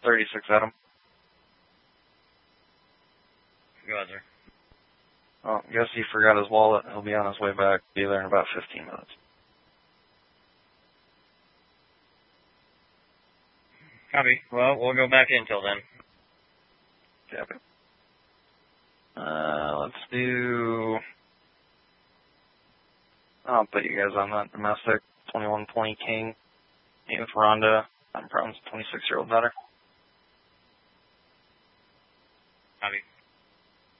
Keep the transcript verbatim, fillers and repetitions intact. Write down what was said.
thirty-six Adam. Go ahead, sir. Oh, guess he forgot his wallet. He'll be on his way back. Be there in about fifteen minutes. Copy. Well, we'll go back in till then. Copy. Uh, let's do... I'll put you guys on that domestic. twenty-one twenty King. Meet with Rhonda. I'm Brown's twenty-six-year-old daughter. Copy.